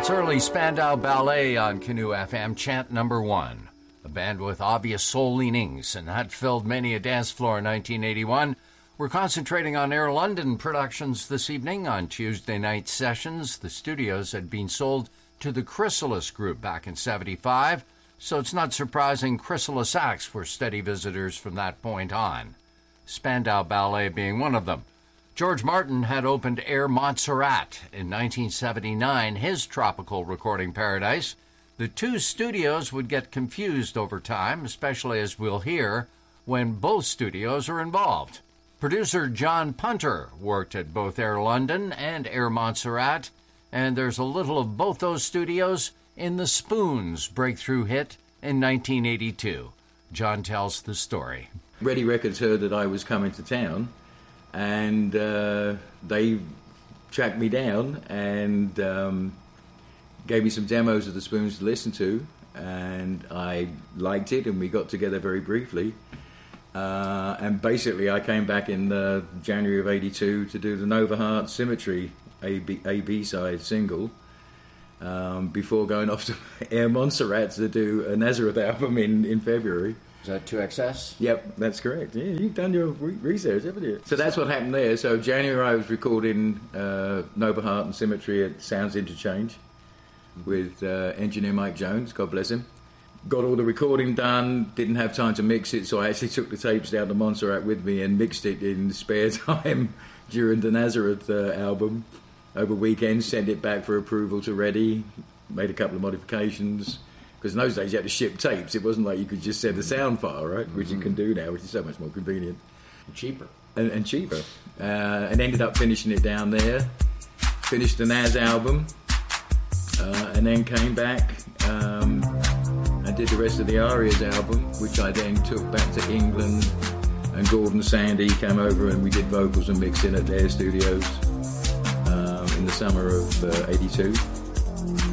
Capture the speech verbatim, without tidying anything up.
That's early Spandau Ballet on Canoe F M, chant number one. A band with obvious soul leanings, and that filled many a dance floor in nineteen eighty-one. We're concentrating on Air London productions this evening. On Tuesday night sessions, the studios had been sold to the Chrysalis Group back in seventy-five, so it's not surprising Chrysalis acts were steady visitors from that point on, Spandau Ballet being one of them. George Martin had opened Air Montserrat in nineteen seventy-nine, his tropical recording paradise. The two studios would get confused over time, especially as we'll hear, when both studios are involved. Producer John Punter worked at both Air London and Air Montserrat, and there's a little of both those studios in the Spoons breakthrough hit in nineteen eighty-two. John tells the story. Ready Records heard that I was coming to town, and uh, they tracked me down and um, gave me some demos of the Spoons to listen to, and I liked it, and we got together very briefly. Uh, and basically, I came back in uh, January of eighty-two to do the Nova Heart Symmetry A B, A B side single, um, before going off to Air Montserrat to do a Nazareth album in, in February. Is that two X S? Yep, that's correct. Yeah, you've done your re- research, haven't you? So that's what happened there. So January I was recording uh, Nova Heart and Symmetry at Sounds Interchange with uh, engineer Mike Jones, God bless him. Got all the recording done, didn't have time to mix it, so I actually took the tapes down to Montserrat with me and mixed it in spare time during the Nazareth uh, album. Over weekends, sent it back for approval to Ready, made a couple of modifications. Because in those days you had to ship tapes. It wasn't like you could just send a sound file, right? Which mm-hmm. you can do now, which is so much more convenient. And cheaper. And, and cheaper. Uh, and ended up finishing it down there. Finished the Naz album. Uh, and then came back um, and did the rest of the Arias album, which I then took back to England. And Gordon Sandy came over and we did vocals and mixing at their studios um, in the summer of uh, eighty-two.